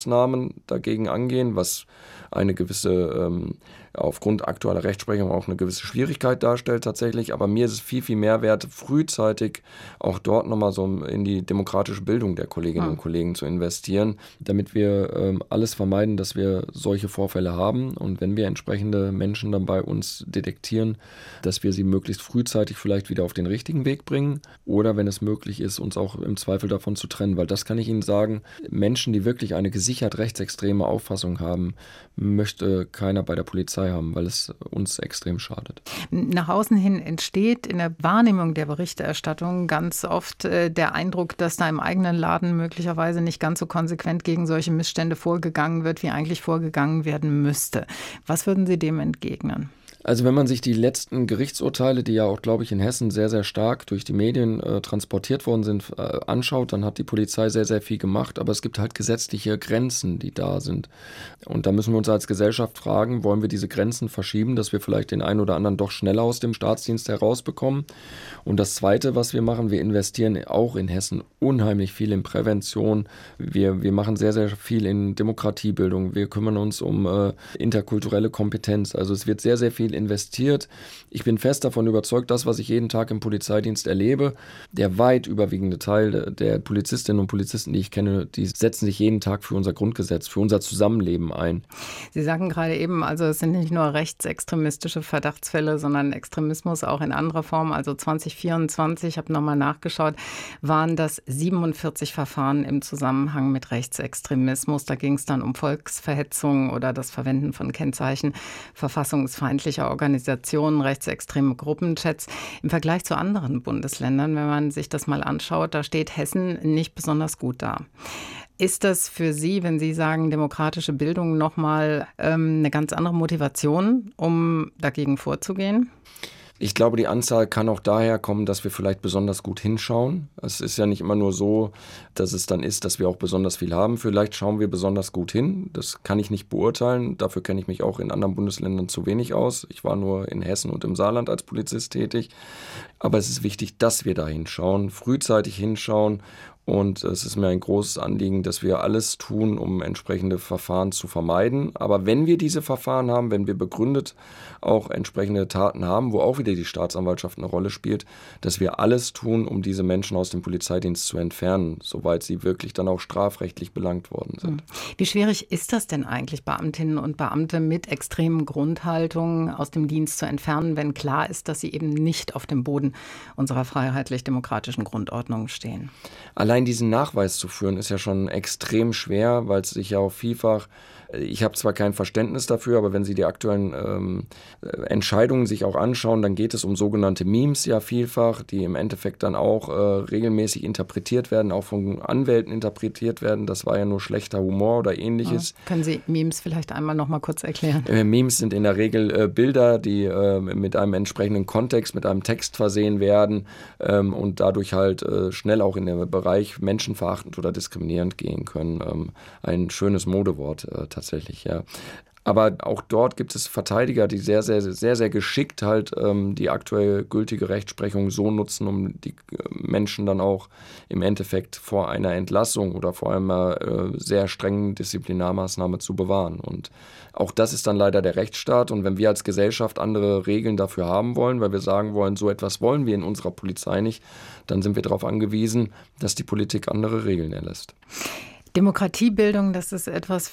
Maßnahmen dagegen angehen, was eine gewisse, aufgrund aktueller Rechtsprechung auch eine gewisse Schwierigkeit darstellt tatsächlich. Aber mir ist es viel, viel mehr wert, frühzeitig auch dort nochmal so in die demokratische Bildung der Kolleginnen und Kollegen zu investieren, damit wir alles vermeiden, dass wir solche Vorfälle haben. Und wenn wir entsprechende Menschen dann bei uns detektieren, dass wir sie möglichst frühzeitig vielleicht wieder auf den richtigen Weg bringen oder, wenn es möglich ist, uns auch im Zweifel davon zu trennen. Weil das kann ich Ihnen sagen, Menschen, die wirklich eine gesichert rechtsextreme Auffassung haben, möchte keiner bei der Polizei haben, weil es uns extrem schadet. Nach außen hin entsteht in der Wahrnehmung der Berichterstattung ganz oft der Eindruck, dass da im eigenen Laden möglicherweise nicht ganz so konsequent gegen solche Missstände vorgegangen wird, wie eigentlich vorgegangen werden müsste. Was würden Sie dem entgegnen? Also wenn man sich die letzten Gerichtsurteile, die ja auch, glaube ich, in Hessen sehr, sehr stark durch die Medien transportiert worden sind, anschaut, dann hat die Polizei sehr, sehr viel gemacht. Aber es gibt halt gesetzliche Grenzen, die da sind. Und da müssen wir uns als Gesellschaft fragen, wollen wir diese Grenzen verschieben, dass wir vielleicht den einen oder anderen doch schneller aus dem Staatsdienst herausbekommen? Und das Zweite, was wir machen, wir investieren auch in Hessen unheimlich viel in Prävention. Wir machen sehr, sehr viel in Demokratiebildung. Wir kümmern uns um interkulturelle Kompetenz. Also es wird sehr, sehr viel investiert. Ich bin fest davon überzeugt, das, was ich jeden Tag im Polizeidienst erlebe, der weit überwiegende Teil der Polizistinnen und Polizisten, die ich kenne, die setzen sich jeden Tag für unser Grundgesetz, für unser Zusammenleben ein. Sie sagen gerade eben, also es sind nicht nur rechtsextremistische Verdachtsfälle, sondern Extremismus auch in anderer Form. Also 2024, ich habe nochmal nachgeschaut, waren das 47 Verfahren im Zusammenhang mit Rechtsextremismus. Da ging es dann um Volksverhetzung oder das Verwenden von Kennzeichen verfassungsfeindlicher Organisationen, rechtsextreme Gruppenchats. Im Vergleich zu anderen Bundesländern, wenn man sich das mal anschaut, da steht Hessen nicht besonders gut da. Ist das für Sie, wenn Sie sagen, demokratische Bildung, nochmal eine ganz andere Motivation, um dagegen vorzugehen? Ich glaube, die Anzahl kann auch daher kommen, dass wir vielleicht besonders gut hinschauen. Es ist ja nicht immer nur so, dass es dann ist, dass wir auch besonders viel haben. Vielleicht schauen wir besonders gut hin. Das kann ich nicht beurteilen. Dafür kenne ich mich auch in anderen Bundesländern zu wenig aus. Ich war nur in Hessen und im Saarland als Polizist tätig. Aber es ist wichtig, dass wir da hinschauen, frühzeitig hinschauen. Und es ist mir ein großes Anliegen, dass wir alles tun, um entsprechende Verfahren zu vermeiden. Aber wenn wir diese Verfahren haben, wenn wir begründet auch entsprechende Taten haben, wo auch wieder die Staatsanwaltschaft eine Rolle spielt, dass wir alles tun, um diese Menschen aus dem Polizeidienst zu entfernen, soweit sie wirklich dann auch strafrechtlich belangt worden sind. Wie schwierig ist das denn eigentlich, Beamtinnen und Beamte mit extremen Grundhaltungen aus dem Dienst zu entfernen, wenn klar ist, dass sie eben nicht auf dem Boden unserer freiheitlich-demokratischen Grundordnung stehen? Allein diesen Nachweis zu führen, ist ja schon extrem schwer, weil es sich ja auch vielfach, ich habe zwar kein Verständnis dafür, aber wenn Sie die aktuellen Entscheidungen sich auch anschauen, dann geht es um sogenannte Memes ja vielfach, die im Endeffekt dann auch regelmäßig interpretiert werden, auch von Anwälten interpretiert werden. Das war ja nur schlechter Humor oder ähnliches. Ja. Können Sie Memes vielleicht einmal noch mal kurz erklären? Memes sind in der Regel Bilder, die mit einem entsprechenden Kontext, mit einem Text versehen werden und dadurch halt schnell auch in den Bereich menschenverachtend oder diskriminierend gehen können. Ein schönes Modewort tatsächlich, ja. Aber auch dort gibt es Verteidiger, die sehr, sehr, sehr, sehr geschickt halt die aktuell gültige Rechtsprechung so nutzen, um die Menschen dann auch im Endeffekt vor einer Entlassung oder vor einer sehr strengen Disziplinarmaßnahme zu bewahren. Und auch das ist dann leider der Rechtsstaat. Und wenn wir als Gesellschaft andere Regeln dafür haben wollen, weil wir sagen wollen, so etwas wollen wir in unserer Polizei nicht, dann sind wir darauf angewiesen, dass die Politik andere Regeln erlässt. Demokratiebildung, das ist etwas,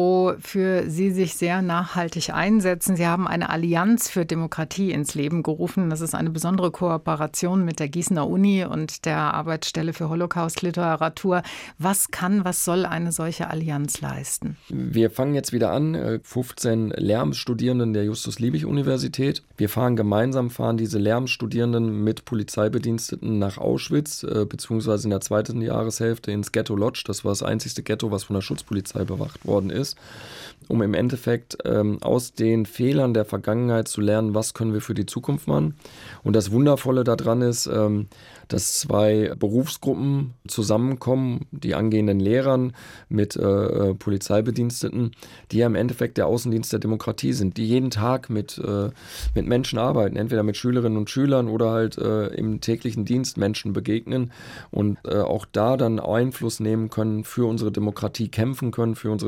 wofür Sie sich sehr nachhaltig einsetzen. Sie haben eine Allianz für Demokratie ins Leben gerufen. Das ist eine besondere Kooperation mit der Gießener Uni und der Arbeitsstelle für Holocaust-Literatur. Was soll eine solche Allianz leisten? Wir fangen jetzt wieder an, 15 Lehramtsstudierenden der Justus-Liebig-Universität. Wir fahren diese Lehramtsstudierenden mit Polizeibediensteten nach Auschwitz, beziehungsweise in der zweiten Jahreshälfte ins Ghetto Lodz. Das war das einzigste Ghetto, was von der Schutzpolizei bewacht worden ist, um im Endeffekt aus den Fehlern der Vergangenheit zu lernen, was können wir für die Zukunft machen. Und das Wundervolle daran ist, dass zwei Berufsgruppen zusammenkommen, die angehenden Lehrern mit Polizeibediensteten, die ja im Endeffekt der Außendienst der Demokratie sind, die jeden Tag mit Menschen arbeiten, entweder mit Schülerinnen und Schülern oder halt im täglichen Dienst Menschen begegnen und auch da dann Einfluss nehmen können, für unsere Demokratie kämpfen können, für unsere